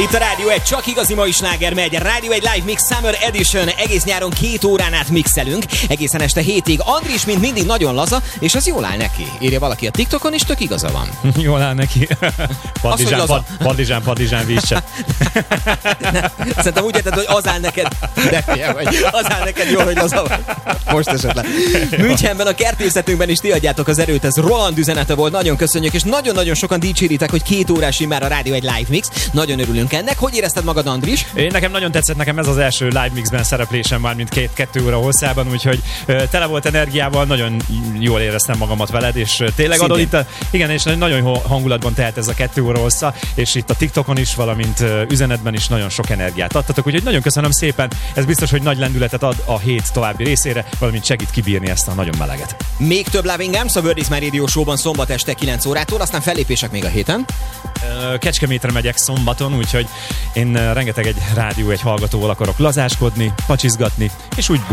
Itt a Rádió 1, csak igazi mai sláger megy. Rádió 1 Live Mix Summer Edition. Egész nyáron 2 órán át mixelünk. Egészen este 7-ig. Andris, mint mindig, nagyon laza, és az jól áll neki. Írja valaki a TikTokon, és tök igaza van. Jól áll neki. Padlizsán vízcsepp. Szerintem úgy érted, hogy az áll neked. De figyelj, vagy. Az áll neked jól, hogy laza vagy. Most esetleg. Münchenben, a kertészetünkben is ti adjátok az erőt. Ez Roland üzenete volt. Nagyon köszönjük, és nagyon-nagyon sokan dicséritek, hogy 2 órás már a Rádió 1 Live Mix. Nagyon örülünk ennek. Hogy érezted magad, Andris? Nekem nagyon tetszett, nekem ez az első Live Mixben szereplésem már, mint 2 óra hosszában, úgyhogy tele volt energiával, nagyon jól éreztem magamat veled, és tényleg adod itt igen, és nagyon hangulatban tehet ez a 2 óra hossza, és itt a TikTokon is, valamint üzenetben is nagyon sok energiát adtatok, úgyhogy nagyon köszönöm szépen, ez biztos, hogy nagy lendületet ad a hét további részére, valamint segít kibírni ezt a nagyon meleget. Még több Loving Arms a World is My Radio Show-ban szombat este 9 órától, aztán fellépések még a héten. Kecskemétre megyek szombaton, úgyhogy én rengeteg egy Rádió 1 hallgatóval akarok lazáskodni, pacsizgatni, és úgy